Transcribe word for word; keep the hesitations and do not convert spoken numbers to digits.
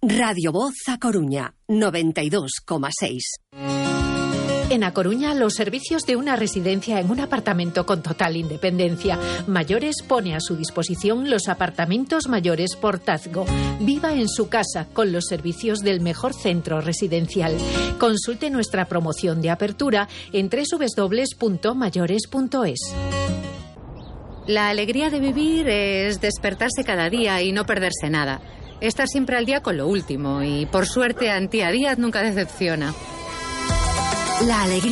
Radio Voz A Coruña, noventa y dos coma seis. En A Coruña, los servicios de una residencia en un apartamento con total independencia. Mayores pone a su disposición los apartamentos mayores Portazgo. Viva en su casa con los servicios del mejor centro residencial. Consulte nuestra promoción de apertura en doble u doble u doble u punto mayores punto es. La alegría de vivir es despertarse cada día y no perderse nada. Estar siempre al día con lo último y, por suerte, Antía Díaz nunca decepciona. La alegría